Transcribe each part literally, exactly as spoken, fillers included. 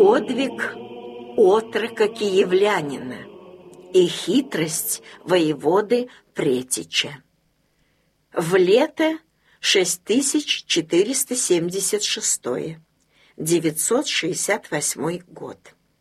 Подвиг отрока киевлянина и хитрость воеводы Претича. В лето шесть тысяч четыреста семьдесят шестое, девятьсот шестьдесят восьмой год.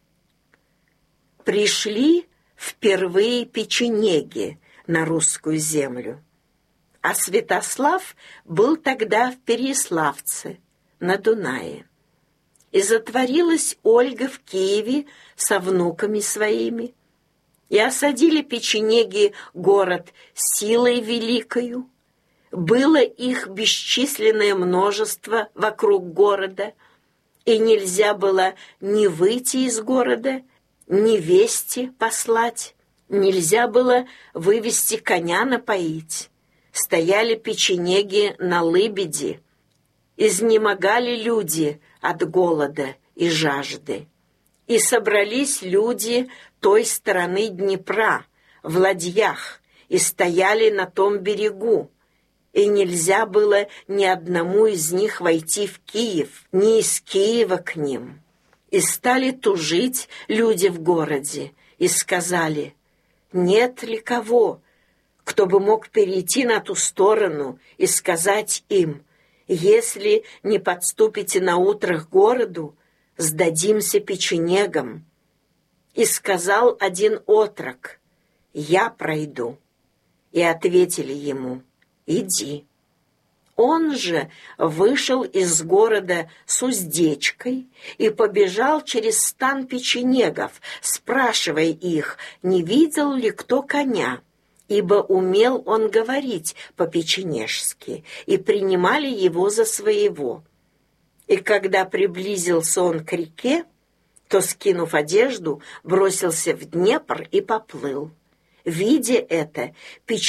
Пришли впервые печенеги на русскую землю, а Святослав был тогда в Переяславце, на Дунае. И затворилась Ольга в Киеве со внуками своими, и осадили печенеги город силой великою. Было их бесчисленное множество вокруг города, и нельзя было ни выйти из города, ни вести послать, нельзя было вывести коня напоить. Стояли печенеги на лыбеди, изнемогали люди от голода и жажды. И собрались люди той стороны Днепра в ладьях и стояли на том берегу, и нельзя было ни одному из них войти в Киев, ни из Киева к ним. И стали тужить люди в городе, и сказали: нет ли кого, кто бы мог перейти на ту сторону и сказать им: если не подступите наутро к городу, сдадимся печенегам. И сказал один отрок: я пройду. И ответили ему: иди. Он же вышел из города с уздечкой и побежал через стан печенегов, спрашивая их, не видел ли кто коня, ибо умел он говорить по-печенежски, и принимали его за своего. И когда приблизился он к реке, то, скинув одежду, бросился в Днепр и поплыл. Видя это, печенеги